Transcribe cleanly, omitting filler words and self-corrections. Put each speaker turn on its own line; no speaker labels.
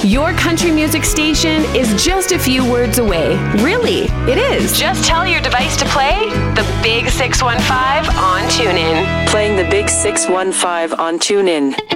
Your country music station is just a few words away. Really, it is. Just tell your device to play the Big 615 on TuneIn.
Playing the Big 615 on TuneIn.